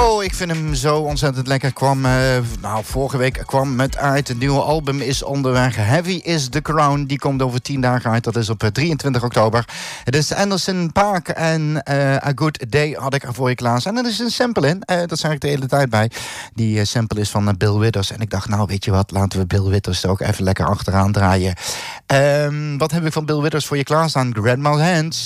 Oh, ik vind hem zo ontzettend lekker. Vorige week kwam met uit. Het nieuwe album is onderweg. Heavy is the Crown. Die komt over 10 dagen uit. Dat is op 23 oktober. Het is Anderson .Paak en A Good Day had ik er voor je klaar. En er is een sample in. Dat zeg ik de hele tijd bij. Die sample is van Bill Withers. En ik dacht, nou weet je wat, laten we Bill Withers er ook even lekker achteraan draaien. Wat heb ik van Bill Withers voor je klaarstaan? Grab My Hands.